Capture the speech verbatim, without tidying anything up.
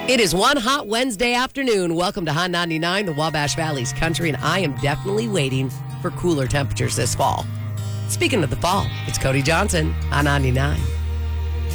It is one hot Wednesday afternoon. Welcome to Hot ninety-nine, the Wabash Valley's country, and I am definitely waiting for cooler temperatures this fall. Speaking of the fall, it's Cody Johnson, Hot ninety-nine.